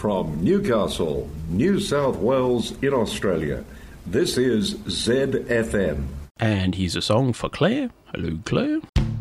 From Newcastle, New South Wales in Australia, this is ZFM. And here's a song for Claire. Hello, Claire.